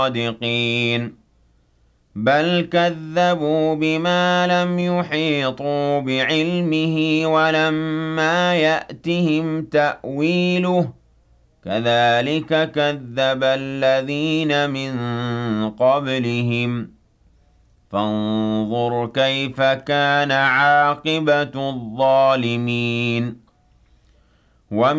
صادقين بل كذبوا بما لم يحيطوا بعلمه ولما يأتهم تأويله كذلك كذب الذين من قبلهم فانظر كيف كان عاقبة الظالمين